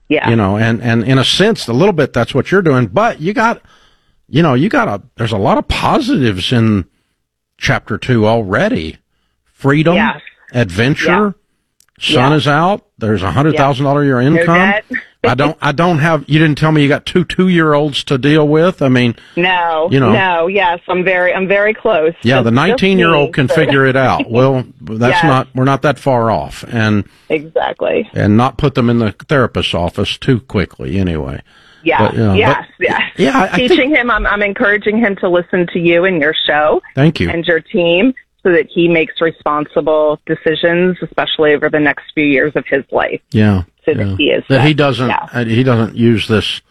Yeah. And in a sense, a little bit, that's what you're doing. But there's a lot of positives in chapter 2 already. Freedom, adventure, sun is out. There's $100,000 a year income. I don't have, you didn't tell me you got 2-year-olds to deal with. I mean, yes, I'm very close. Yeah, the 19-year-old can figure it out. Well, we're not that far off. And exactly. And not put them in the therapist's office too quickly anyway. Yeah, teaching him, I'm encouraging him to listen to you and your show. Thank you. And your team, so that he makes responsible decisions, especially over the next few years of his life. Yeah. So that he is. That he doesn't use this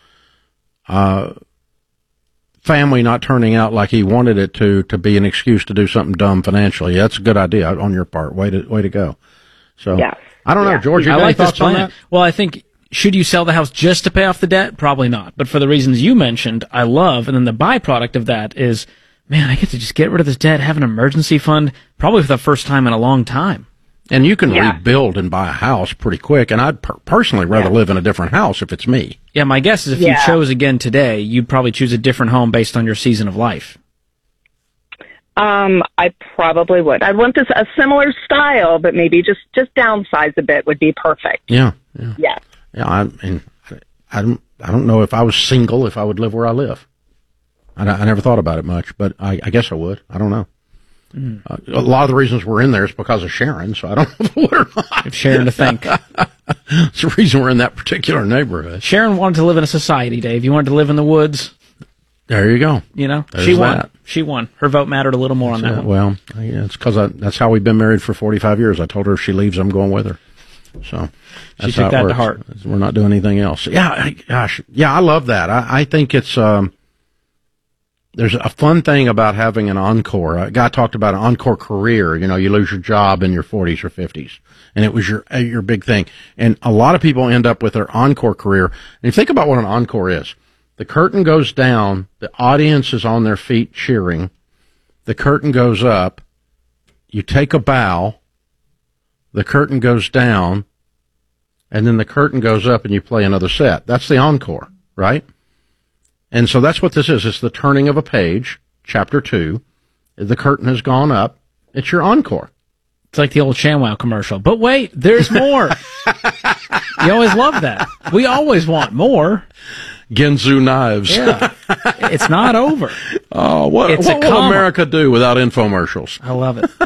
family not turning out like he wanted it to be an excuse to do something dumb financially. That's a good idea on your part. Way to go. So I don't know, George. You got any thoughts on that? Well, I think, should you sell the house just to pay off the debt? Probably not. But for the reasons you mentioned, I love, and then the byproduct of that is, man, I get to just get rid of this debt, have an emergency fund, probably for the first time in a long time. And you can rebuild and buy a house pretty quick, and I'd personally rather live in a different house if it's me. Yeah, my guess is if you chose again today, you'd probably choose a different home based on your season of life. I probably would. I'd want a similar style, but maybe just downsize a bit would be perfect. Yeah. Yeah, I don't know if I was single if I would live where I live. I never thought about it much, but I guess I would. I don't know. A lot of the reasons we're in there is because of Sharon, so I don't know if I would or not. If Sharon to thank. It's the reason we're in that particular neighborhood. Sharon wanted to live in a society, Dave. You wanted to live in the woods. There you go. She won. She won. Her vote mattered a little more on that one. Well, it's because that's how we've been married for 45 years. I told her if she leaves, I'm going with her. So she took that to heart. We're not doing anything else. Yeah, gosh. Yeah, I love that. I think it's, there's a fun thing about having an encore. A guy talked about an encore career. You lose your job in your 40s or 50s, and it was your big thing. And a lot of people end up with their encore career. And you think about what an encore is. The curtain goes down. The audience is on their feet cheering. The curtain goes up. You take a bow. The curtain goes down. And then the curtain goes up and you play another set. That's the encore, right? And so that's what this is. It's the turning of a page, chapter 2. The curtain has gone up. It's your encore. It's like the old ShamWow commercial. But wait, there's more. You always love that. We always want more. Ginzu knives. Yeah. It's not over. Oh, what will America do without infomercials? I love it.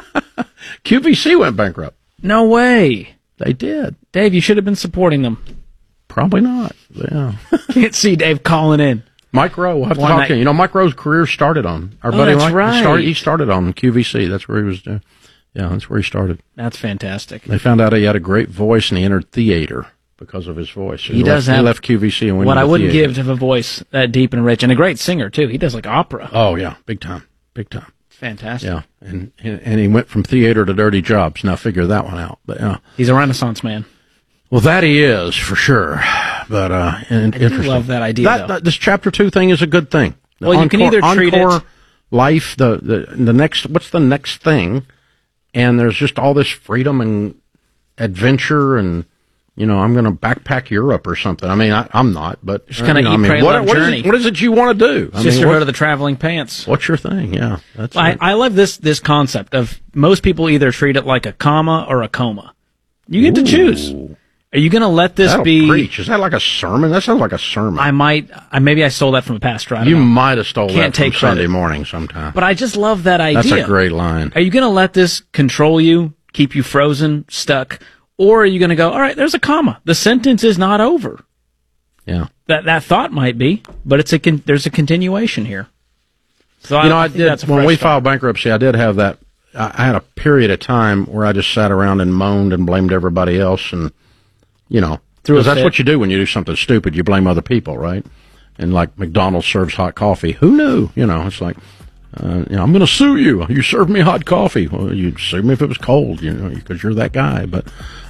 QVC went bankrupt. No way. They did. Dave, you should have been supporting them. Probably not. Yeah. Can't see Dave calling in. Mike Rowe, we'll have to talk to you. Mike Rowe's career started on. Our buddy that's Mike, right. He started on QVC. That's where he was. That's where he started. That's fantastic. They found out he had a great voice, and he entered theater because of his voice. He left QVC and went what into I wouldn't theater. give to have a voice that deep and rich, and a great singer too. He does like opera. Oh yeah, big time. Fantastic. Yeah, and he went from theater to dirty jobs. Now figure that one out. But he's a Renaissance man. Well, that he is for sure. But interesting. I love that idea. This chapter 2 thing is a good thing. You can either treat it life. The next. What's the next thing? And there's just all this freedom and adventure, and I'm going to backpack Europe or something. I mean, I'm not, but just kind of journey. What is it you want to do? Sisterhood of the Traveling Pants. What's your thing? Yeah, that's. I love this concept of most people either treat it like a comma or a coma. You get to choose. Are you going to let this be? Preach. Is that like a sermon? That sounds like a sermon. Maybe I stole that from a pastor. You might have stole that from Sunday morning sometime. But I just love that idea. That's a great line. Are you going to let this control you, keep you frozen, stuck? Or are you going to go, all right, there's a comma. The sentence is not over. Yeah. That thought might be, but there's a continuation here. So I did, when we filed bankruptcy, I did have that. I had a period of time where I just sat around and moaned and blamed everybody else, and because that's what you do when you do something stupid. You blame other people, right? And like McDonald's serves hot coffee. Who knew? It's like, I'm going to sue you. You served me hot coffee. Well, you'd sue me if it was cold, because you're that guy. But,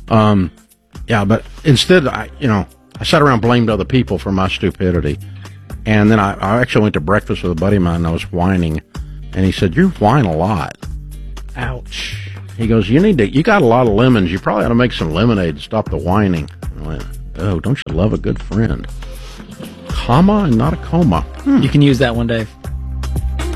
but instead, I sat around and blamed other people for my stupidity. And then I actually went to breakfast with a buddy of mine, and I was whining. And he said, you whine a lot. Ouch. He goes, you got a lot of lemons. You probably ought to make some lemonade and stop the whining. I went, Oh, don't you love a good friend? Comma and not a coma. You can use that one, Dave.